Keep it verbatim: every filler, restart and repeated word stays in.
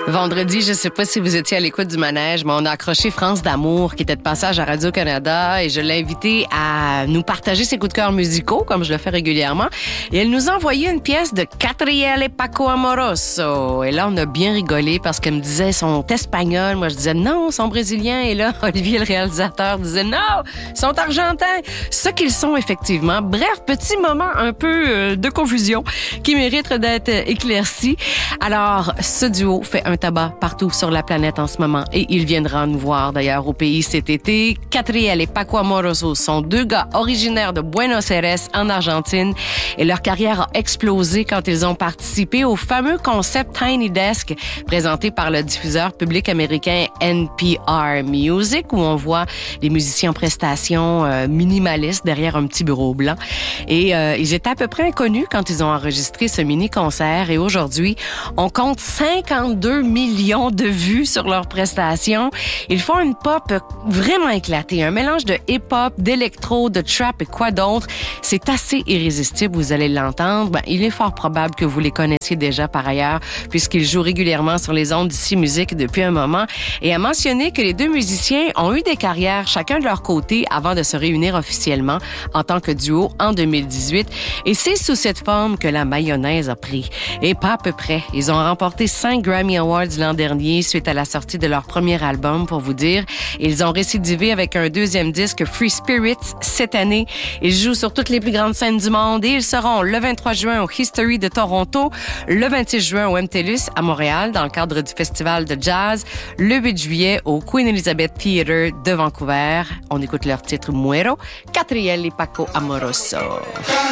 Vendredi, je ne sais pas si vous étiez à l'écoute du manège, mais on a accroché France d'Amour qui était de passage à Radio-Canada et je l'ai invitée à nous partager ses coups de cœur musicaux, comme je le fais régulièrement. Et elle nous a envoyé une pièce de Catriel et Paco Amoroso. Et là, on a bien rigolé parce qu'elle me disait son espagnol. Moi, je disais non, ils sont brésiliens. Et là, Olivier, le réalisateur, disait non, ils sont argentins. Ce qu'ils sont, effectivement. Bref, petit moment un peu euh, de confusion qui mérite d'être éclairci. Alors, ce duo fait un tabac partout sur la planète en ce moment et il viendra nous voir d'ailleurs au pays cet été. Catriel et Paco Amoroso sont deux gars originaires de Buenos Aires en Argentine et leur carrière a explosé quand ils ont participé au fameux concept Tiny Desk présenté par le diffuseur public américain N P R Music où on voit les musiciens en prestation euh, minimalistes derrière un petit bureau blanc et euh, ils étaient à peu près inconnus quand ils ont enregistré ce mini-concert et aujourd'hui, on compte cinquante-deux millions de vues sur leurs prestations. Ils font une pop vraiment éclatée, un mélange de hip-hop, d'électro, de trap et quoi d'autre. C'est assez irrésistible, vous allez l'entendre. Ben, il est fort probable que vous les connaissiez déjà par ailleurs, puisqu'ils jouent régulièrement sur les ondes d'Ici Musique depuis un moment. Et à mentionner que les deux musiciens ont eu des carrières chacun de leur côté avant de se réunir officiellement en tant que duo en deux mille dix-huit. Et c'est sous cette forme que la mayonnaise a pris. Et pas à peu près. Ils ont remporté cinq Grammy Awards l'an dernier suite à la sortie de leur premier album, pour vous dire. Ils ont récidivé avec un deuxième disque, Free Spirit, cette année. Ils jouent sur toutes les plus grandes scènes du monde et ils seront le vingt-trois juin au History de Toronto, le vingt-six juin au M T L U S à Montréal dans le cadre du festival de jazz, le huit juillet au Queen Elizabeth Theatre de Vancouver. On écoute leur titre Muero, Catriel et Paco Amoroso.